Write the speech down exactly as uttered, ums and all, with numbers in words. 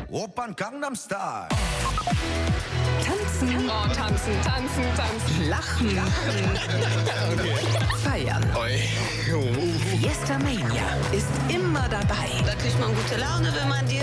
Opern Gangnam Style. Tanzen, Oh, tanzen, tanzen, tanzen. lachen, lachen, feiern. Oi. Fiesta Mania ist immer dabei. Da kriegt man gute Laune, wenn man die